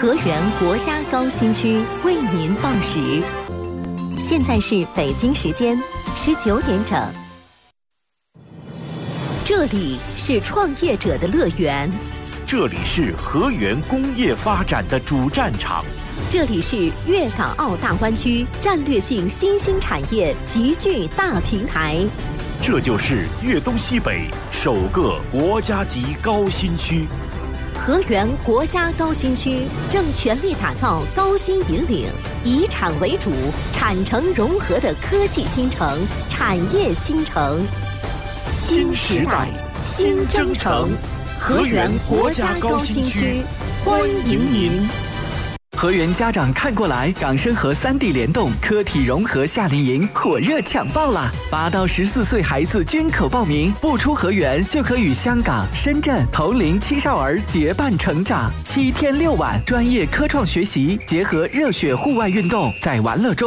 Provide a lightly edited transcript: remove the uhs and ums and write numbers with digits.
河源国家高新区为您报时，现在是北京时间19点整。这里是创业者的乐园， 这里是河源工业发展的主战场， 这里是粤港澳大湾区战略性新兴产业集聚大平台， 这就是粤东西北首个国家级高新区。 河源国家高新区正全力打造高新引领、以产为主、产城融合的科技新城、产业新城。新时代，新征程，河源国家高新区，欢迎您。 河源家长看过来，港深河3地联动科体融合夏令营火热抢报啦！8到14岁孩子均可报名，不出河源就可与香港、深圳同龄青少儿结伴成长。7天6晚，专业科创学习结合热血户外运动，在玩乐中